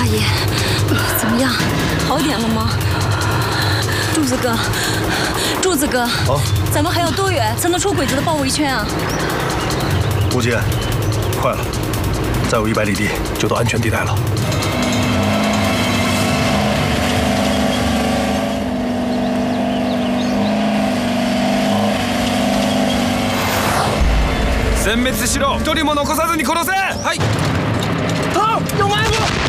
爷，怎么样？好一点了吗？柱子哥，柱子哥，咱们还有多远才能出鬼子的包围圈啊？ 吴姐，快了，再有100里地就到安全地带了。 殲滅しろ、一人も残さずに殺せ。はい。 好，有埋伏。